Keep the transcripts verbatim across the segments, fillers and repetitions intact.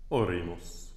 Oremus.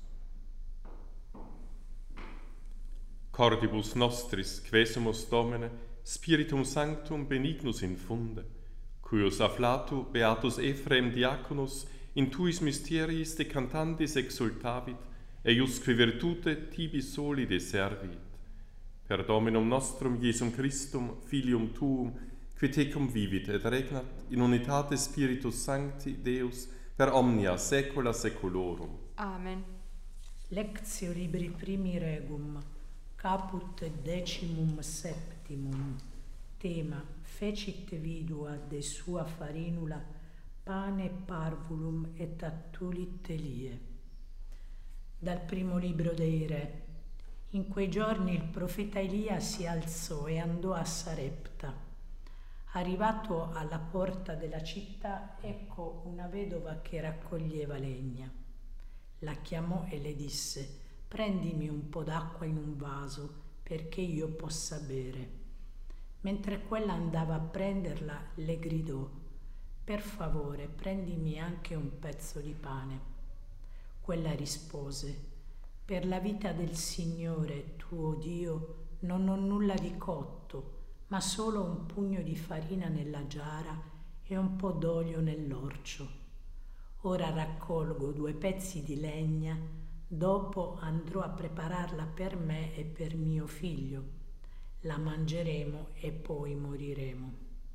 Cordibus nostris, quesumus Domine, Spiritum Sanctum benignus infunde, cuius afflatu beatus Ephrem diaconus in tuis mysteriis decantandis exultavit, eiusque virtute tibi soli deservit. Per Dominum nostrum Iesum Christum, Filium Tuum, qui tecum vivit et regnat in unitate Spiritus Sancti Deus per omnia saecula saeculorum. Amen. Lectio libri primi regum, caput decimum septimum, tema fecit vidua de sua farinula pane parvulum et attulit elie. Dal primo libro dei re. In quei giorni il profeta Elia si alzò e andò a Sarepta. Arrivato alla porta della città, ecco una vedova che raccoglieva legna. La chiamò e le disse: prendimi un po' d'acqua in un vaso perché io possa bere. Mentre quella andava a prenderla, le gridò: per favore, prendimi anche un pezzo di pane. Quella rispose: per la vita del Signore tuo Dio non ho nulla di cotto, ma solo un pugno di farina nella giara e un po' d'olio nell'orcio. Ora raccolgo due pezzi di legna, dopo andrò a prepararla per me e per mio figlio. La mangeremo e poi moriremo.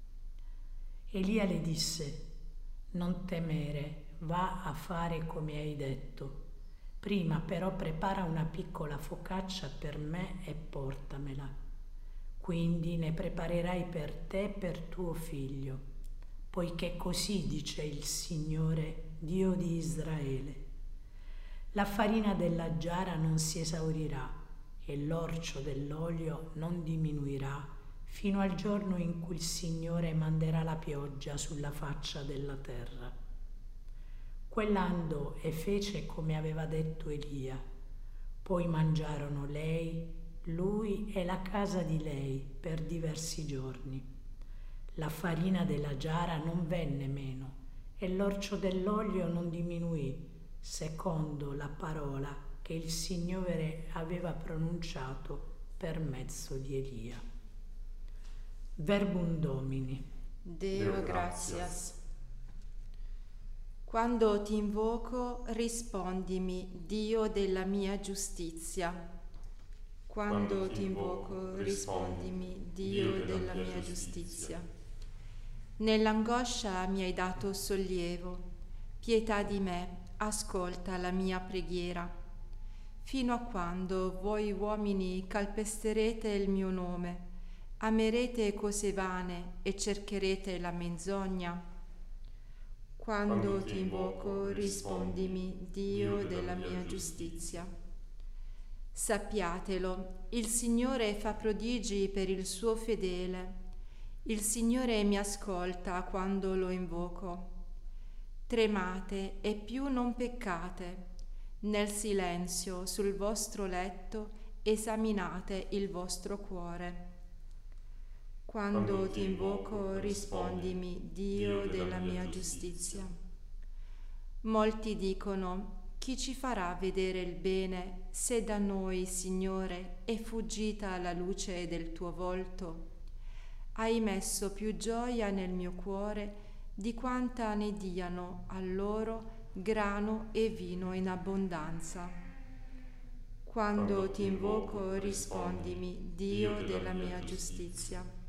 Elia le disse: non temere, va a fare come hai detto. Prima però prepara una piccola focaccia per me e portamela. Quindi ne preparerai per te e per tuo figlio, poiché così dice il Signore, Dio di Israele. La farina della giara non si esaurirà e l'orcio dell'olio non diminuirà fino al giorno in cui il Signore manderà la pioggia sulla faccia della terra. Quella andò e fece come aveva detto Elia. Poi mangiarono lei, lui e la casa di lei per diversi giorni. La farina della giara non venne meno e l'orcio dell'olio non diminuì, secondo la parola che il Signore aveva pronunciato per mezzo di Elia. Verbum Domini. Deo gratias. Quando ti invoco, rispondimi, Dio della mia giustizia. Quando ti invoco, rispondimi, Dio della mia giustizia. Nell'angoscia mi hai dato sollievo. Pietà di me, ascolta la mia preghiera. Fino a quando voi uomini calpesterete il mio nome, amerete cose vane e cercherete la menzogna? Quando ti invoco, rispondimi, Dio della mia giustizia. Sappiatelo, il Signore fa prodigi per il suo fedele. Il Signore mi ascolta quando lo invoco. Tremate e più non peccate. Nel silenzio sul vostro letto esaminate il vostro cuore. Quando ti invoco, rispondimi, Dio della mia giustizia. Molti dicono: chi ci farà vedere il bene se da noi, Signore, è fuggita la luce del tuo volto? Hai messo più gioia nel mio cuore di quanta ne diano a loro grano e vino in abbondanza. Quando ti invoco, rispondimi, Dio della mia giustizia.